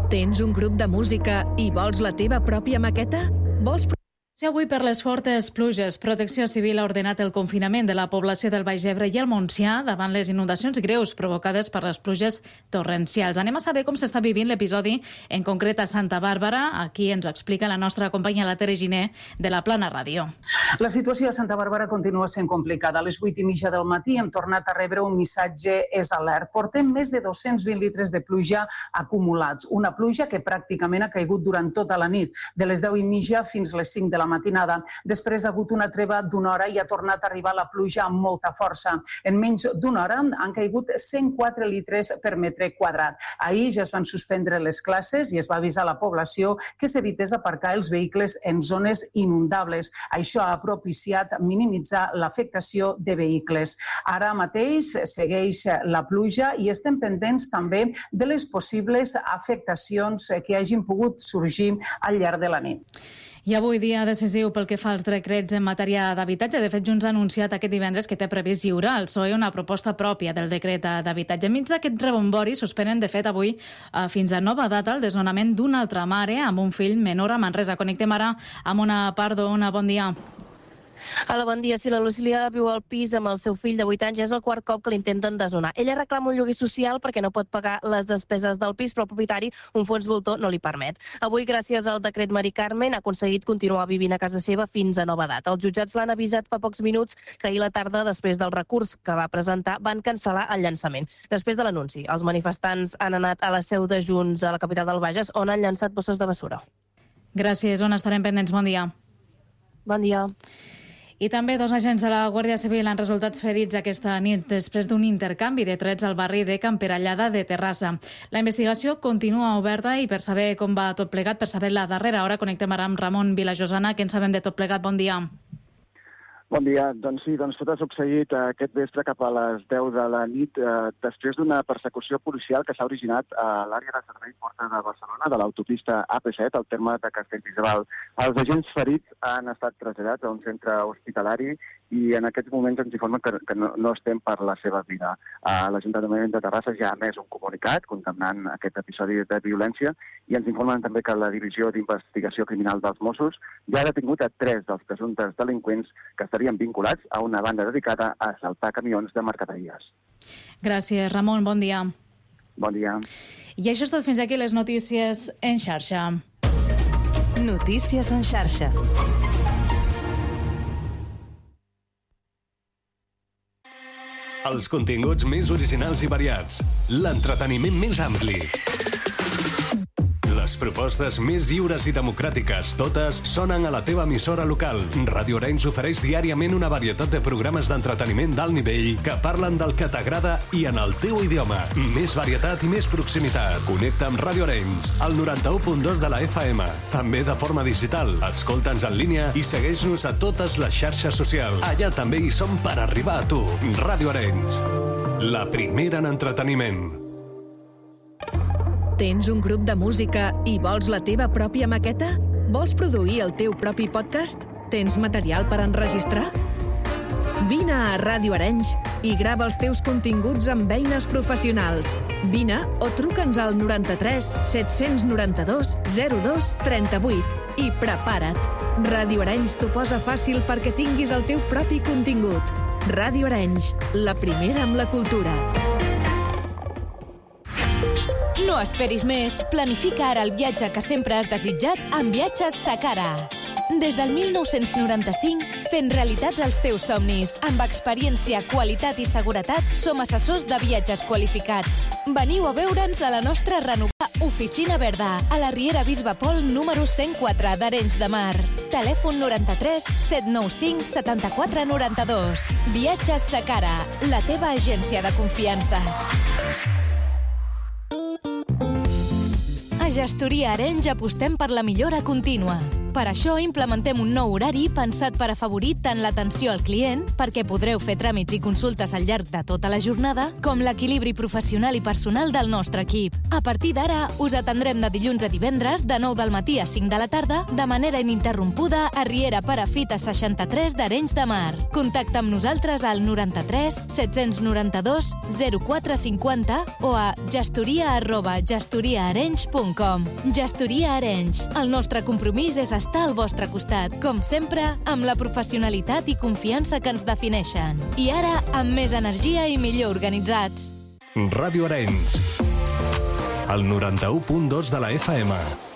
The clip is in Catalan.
Tens un grup de música i vols la teva pròpia maqueta? Vols... Si avui per les fortes pluges, Protecció Civil ha ordenat el confinament de la població del Baix Ebre i el Montsià davant les inundacions greus provocades per les pluges torrencials. Anem a saber com s'està vivint l'episodi, en concret a Santa Bàrbara. Aquí ens ho explica la nostra companya, la Tere Giner, de la Plana Ràdio. La situació a Santa Bàrbara continua sent complicada. A les 8:30 del matí hem tornat a rebre un missatge és alert. Portem més de 220 litres de pluja acumulats. Una pluja que pràcticament ha caigut durant tota la nit, de les 10:30 fins les 5 de la matinada. Després ha hagut una treva d'una hora i ha tornat a arribar la pluja amb molta força. En menys d'una hora han caigut 104 litres per metre quadrat. Ahir ja es van suspendre les classes i es va avisar a la població que s'evités aparcar els vehicles en zones inundables. Això ha propiciat minimitzar l'afectació de vehicles. Ara mateix segueix la pluja i estem pendents també de les possibles afectacions que hagin pogut sorgir al llarg de la nit. I avui dia decisiu pel que fa als decrets en matèria d'habitatge. De fet, Junts ha anunciat aquest divendres que té previst lliurar al PSOE una proposta pròpia del decret d'habitatge. Enmig d'aquest rebombori, suspenen, de fet, avui fins a nova data el desnonament d'una altra mare amb un fill menor a Manresa. Connectem ara amb una Pardo. Una bon dia. Hola, bon dia. Si la Lucília viu al pis amb el seu fill de 8 anys, és el quart cop que l'intenten desnonar. Ella reclama un lloguer social perquè no pot pagar les despeses del pis, però el propietari, un fons voltor, no li permet. Avui, gràcies al decret Mari Carmen, ha aconseguit continuar vivint a casa seva fins a nova data. Els jutjats l'han avisat fa pocs minuts que ahir la tarda, després del recurs que va presentar, van cancel·lar el llançament. Després de l'anunci, els manifestants han anat a la seu de Junts a la capital del Bages, on han llançat bosses de bessura. Gràcies, on estarem pendents. Bon dia. Bon dia. I també 2 agents de la Guàrdia Civil han resultat ferits aquesta nit després d'un intercanvi de trets al barri de Camperallada de Terrassa. La investigació continua oberta i per saber com va tot plegat, per saber la darrera hora, connectem ara amb Ramon Vilajosana, que en sabem de tot plegat. Bon dia. Bon dia. Doncs sí, tot ha succeït aquest vespre cap a les 10 de la nit després d'una persecució policial que s'ha originat a l'àrea de servei Porta de Barcelona, de l'autopista AP7, al terme de Castellbisbal. Els agents ferits han estat traslladats a un centre hospitalari i en aquests moments ens informen que no estem per la seva vida. L'Ajuntament de Terrassa ja ha emès un comunicat condemnant aquest episodi de violència i ens informen també que la Divisió d'Investigació Criminal dels Mossos ja ha detingut a 3 dels presumptes delinqüents que estarien vinculats a una banda dedicada a assaltar camions de mercaderies. Gràcies, Ramon. Bon dia. Bon dia. I això és tot fins aquí les notícies en xarxa. Notícies en xarxa. Els continguts més originals i variats. L'entreteniment més ampli. Les propostes més lliures i democràtiques, totes sonen a la teva emissora local. Ràdio Arenys ofereix diàriament una varietat de programes d'entreteniment d'alt nivell que parlen del que t'agrada i en el teu idioma. Més varietat i més proximitat. Connecta amb Ràdio Arenys, al 91.2 de la FM. També de forma digital. Escolta'ns en línia i segueix-nos a totes les xarxes socials. Allà també hi som per arribar a tu. Ràdio Arenys, la primera en entreteniment. Tens un grup de música i vols la teva pròpia maqueta? Vols produir el teu propi podcast? Tens material per enregistrar? Vine a Ràdio Arenys i grava els teus continguts amb eines professionals. Vine o truca'ns al 93 792 02 38 i prepara't. Ràdio Arenys t'ho posa fàcil perquè tinguis el teu propi contingut. Ràdio Arenys, la primera amb la cultura. No esperis més. Planifica ara el viatge que sempre has desitjat amb Viatges Sacara. Des del 1995, fent realitats els teus somnis. Amb experiència, qualitat i seguretat, som assessors de viatges qualificats. Veniu a veure'ns a la nostra renovada Oficina Verda, a la Riera Bisbe Pol número 104 d'Arenys de Mar. Telèfon 93 795 74 92. Viatges Sacara, la teva agència de confiança. A Gestoria Arenys apostem per la millora contínua. Per això implementem un nou horari pensat per afavorir tant l'atenció al client, perquè podreu fer tràmits i consultes al llarg de tota la jornada, com l'equilibri professional i personal del nostre equip. A partir d'ara, us atendrem de dilluns a divendres, de 9 del matí a 5 de la tarda, de manera ininterrompuda a Riera Perafita 63 d'Arenys de Mar. Contacta amb nosaltres al 93 792 0450 o a gestoria@gestoriaarenys.com. Gestoria Arenys. El nostre compromís és estar al vostre costat, com sempre, amb la professionalitat i confiança que ens defineixen. I ara, amb més energia i millor organitzats. Ràdio Arenys, el 91.2 de la FM.